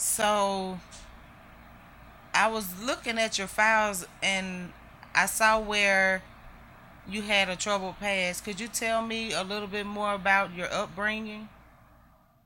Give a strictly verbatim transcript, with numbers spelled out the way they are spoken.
So I was looking at your files and I saw where you had a troubled past. Could you tell me a little bit more about your upbringing?